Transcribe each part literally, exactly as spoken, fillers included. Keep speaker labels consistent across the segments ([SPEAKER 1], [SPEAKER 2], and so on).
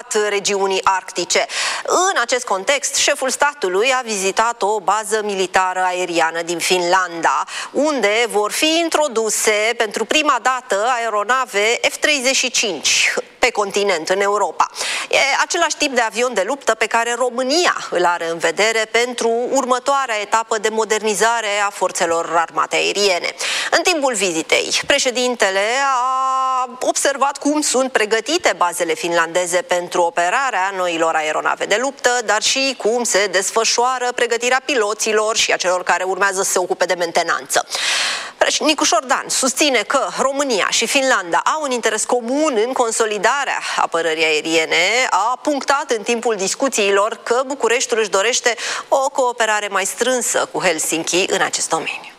[SPEAKER 1] dedicat regiunii arctice. În acest context, șeful statului a vizitat o bază militară aeriană din Finlanda, unde vor fi introduse pentru prima dată aeronave F treizeci și cinci pe continent, în Europa. E același tip de avion de luptă pe care România îl are în vedere pentru următoarea etapă de modernizare a forțelor armate aeriene. În timpul vizitei, președintele a observat cum sunt pregătite bazele finlandeze pentru operarea noilor aeronave de luptă, dar și cum se desfășoară pregătirea piloților și a celor care urmează să se ocupe de mentenanță. Nicușor Dan susține că România și Finlanda au un interes comun în consolidarea apărării aeriene. A punctat în timpul discuțiilor că Bucureștiul își dorește o cooperare mai strânsă cu Helsinki în acest domeniu.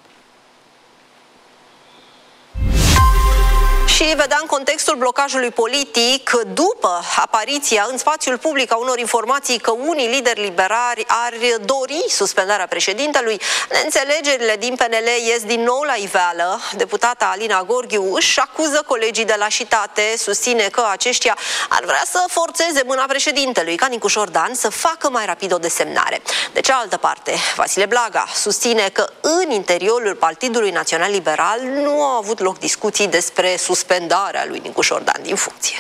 [SPEAKER 1] Și vedea în contextul blocajului politic, după apariția în spațiul public a unor informații că unii lideri liberali ar dori suspendarea președintelui, neînțelegerile din P N L ies din nou la iveală. Deputata Alina Gorghiu își acuză colegii de lașitate, susține că aceștia ar vrea să forțeze mâna președintelui, ca Nicușor Dan, să facă mai rapid o desemnare. De cealaltă parte, Vasile Blaga susține că în interiorul Partidului Național Liberal nu au avut loc discuții despre suspendarea suspendarea lui Nicușor Dan din funcție.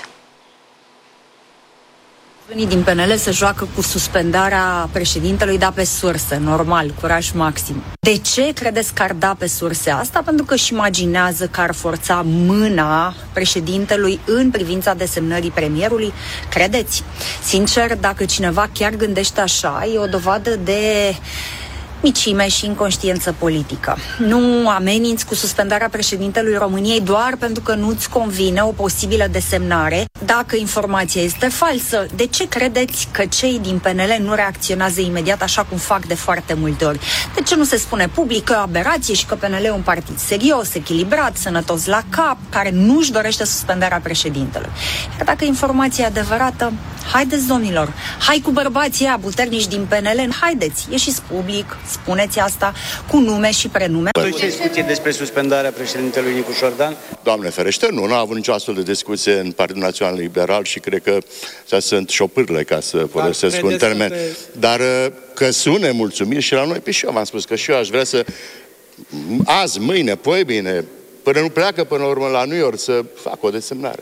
[SPEAKER 2] Unii din P N L se joacă cu suspendarea președintelui, da, pe sursă, normal, curaj maxim. De ce credeți că ar da pe surse asta? Pentru că își imaginează că ar forța mâna președintelui în privința desemnării premierului? Credeți? Sincer, dacă cineva chiar gândește așa, e o dovadă de micime și inconștiență politică. Nu ameninți cu suspendarea președintelui României doar pentru că nu-ți convine o posibilă desemnare. Dacă informația este falsă, de ce credeți că cei din P N L nu reacționează imediat așa cum fac de foarte multe ori? De ce nu se spune public că aberație și că P N L e un partid serios, echilibrat, sănătos la cap, care nu-și dorește suspendarea președintelui? Iar dacă informația e adevărată, haideți, domnilor, hai cu bărbații ăia puternici din P N L, haideți, ieșiți public, spuneți asta cu nume și prenume.
[SPEAKER 3] Păi ce discuție despre suspendarea președintelui Nicușor Dan?
[SPEAKER 4] Doamne ferește, nu, nu a avut nicio astfel de discuție în Partidul Național Liberal și cred că astea sunt șopârle, ca să folosesc un termen. Pe... Dar că sunt nemulțumiri și la noi, pe și eu v-am spus că și eu aș vrea să azi, mâine, poi bine, până nu pleacă până la urmă la New York, să fac o desemnare.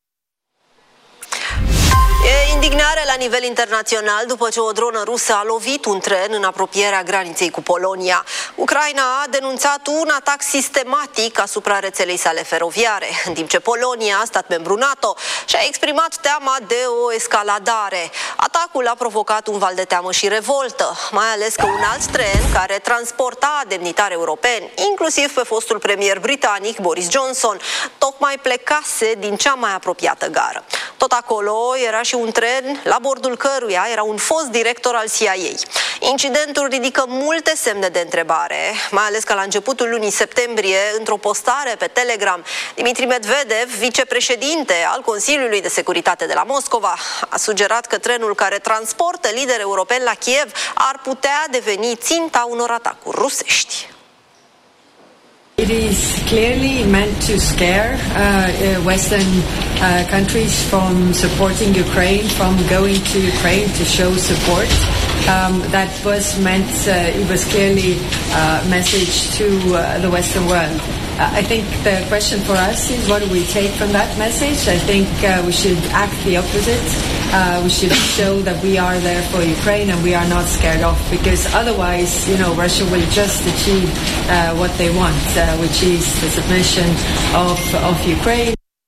[SPEAKER 1] Indignare la nivel internațional după ce o dronă rusă a lovit un tren în apropierea graniței cu Polonia. Ucraina a denunțat un atac sistematic asupra rețelei sale feroviare, în timp ce Polonia, stat membru NATO, și-a exprimat teama de o escaladare. Atacul a provocat un val de teamă și revoltă, mai ales că un alt tren care transporta demnitari europeni, inclusiv pe fostul premier britanic Boris Johnson, tocmai plecase din cea mai apropiată gară. Tot acolo era și un tren la bordul căruia era un fost director al C I A. Incidentul ridică multe semne de întrebare, mai ales că la începutul lunii septembrie, într-o postare pe Telegram, Dimitri Medvedev, vicepreședinte al Consiliului de Securitate de la Moscova, a sugerat că trenul care transportă lideri europeni la Kiev ar putea deveni ținta unor atacuri rusești.
[SPEAKER 5] It is clearly meant to scare uh, Western uh, countries from supporting Ukraine, from going to Ukraine to show support. Um, that was meant, uh, it was clearly a message to uh, the Western world. Uh, I think the question for us is, what do we take from that message? I think uh, we should act the opposite. Uh, we should show that we are there for Ukraine and we are not scared off, because otherwise, you know, Russia will just achieve uh, what they want, uh, which is the submission of, of Ukraine.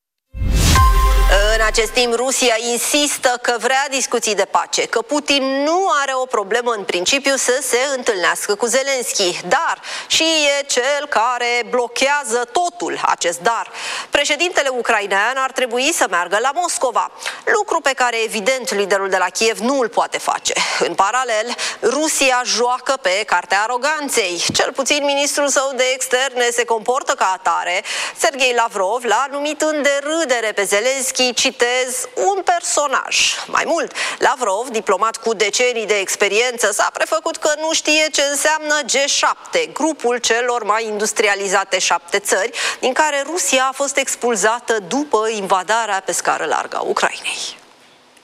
[SPEAKER 1] În acest timp, Rusia insistă că vrea discuții de pace, că Putin nu are o problemă în principiu să se întâlnească cu Zelenski, dar și e cel care blochează totul, acest dar. Președintele ucrainean ar trebui să meargă la Moscova, lucru pe care evident liderul de la Kiev nu îl poate face. În paralel, Rusia joacă pe cartea aroganței. Cel puțin ministrul său de externe se comportă ca atare. Sergei Lavrov l-a numit în derâdere pe Zelenski, citez, un personaj. Mai mult, Lavrov, diplomat cu decenii de experiență, s-a prefăcut că nu știe ce înseamnă G șapte, grupul celor mai industrializate șapte țări, din care Rusia a fost expulzată după invadarea pe scară largă a Ucrainei.